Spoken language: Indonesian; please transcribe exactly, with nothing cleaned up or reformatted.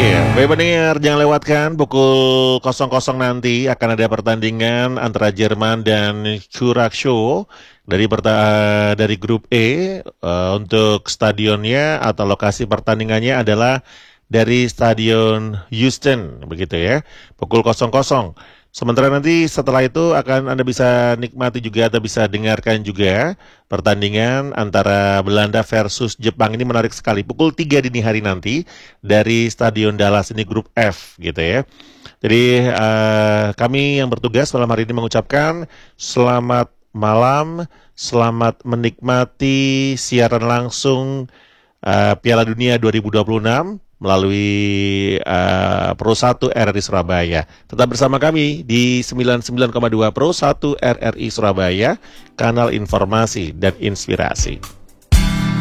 Iya, baik pendengar, jangan lewatkan pukul nol nol nanti akan ada pertandingan antara Jerman dan Curaçao dari perta- dari grup E. Eh, untuk stadionnya atau lokasi pertandingannya adalah dari Stadion Houston, begitu ya, pukul nol nol. Sementara nanti setelah itu akan Anda bisa nikmati juga atau bisa dengarkan juga pertandingan antara Belanda versus Jepang. Ini menarik sekali, pukul tiga dini hari nanti dari Stadion Dallas, ini grup F gitu ya. Jadi eh, kami yang bertugas malam hari ini mengucapkan selamat malam, selamat menikmati siaran langsung eh, Piala Dunia dua ribu dua puluh enam melalui eh, Pro satu R R I Surabaya. Tetap bersama kami di sembilan puluh sembilan koma dua Pro satu R R I Surabaya, kanal informasi dan inspirasi.